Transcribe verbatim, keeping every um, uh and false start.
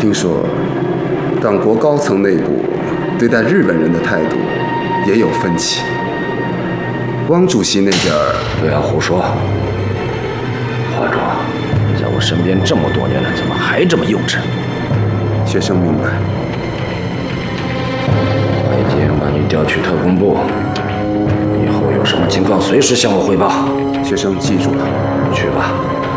听说，党国高层内部对待日本人的态度也有分歧。汪主席那边儿不要胡说。华主，你在我身边这么多年了，怎么还这么幼稚？ 学生明白。 我已经把你调去特工部，以后有什么情况随时向我汇报。 学生记住了。 去吧。